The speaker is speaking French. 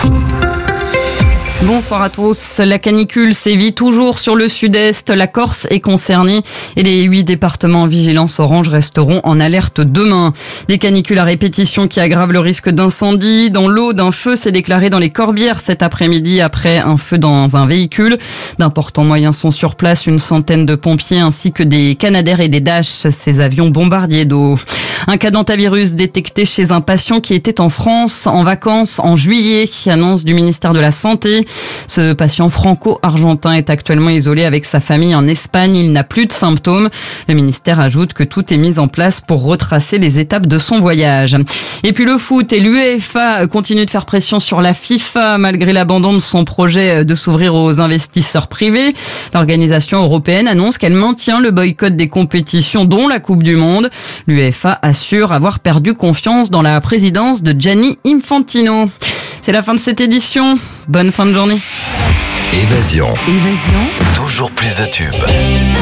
Bonsoir à tous. La canicule sévit toujours sur le sud-est. La Corse est concernée et les 8 départements en vigilance orange resteront en alerte demain. Des canicules à répétition qui aggravent le risque d'incendie. Dans l'Aude, un feu s'est déclaré dans les Corbières cet après-midi après un feu dans un véhicule. D'importants moyens sont sur place, une centaine de pompiers ainsi que des Canadair et des Dash, ces avions bombardiers d'eau. Un cas d'hantavirus détecté chez un patient qui était en France en vacances en juillet, annonce du ministère de la Santé. Ce patient franco-argentin est actuellement isolé avec sa famille en Espagne. Il n'a plus de symptômes. Le ministère ajoute que tout est mis en place pour retracer les étapes de son voyage. Et puis le foot et l'UEFA continuent de faire pression sur la FIFA malgré l'abandon de son projet de s'ouvrir aux investisseurs privés. L'organisation européenne annonce qu'elle maintient le boycott des compétitions dont la Coupe du Monde. L'UEFA assure avoir perdu confiance dans la présidence de Gianni Infantino. C'est la fin de cette édition. Bonne fin de journée. Évasion. Toujours plus de tubes.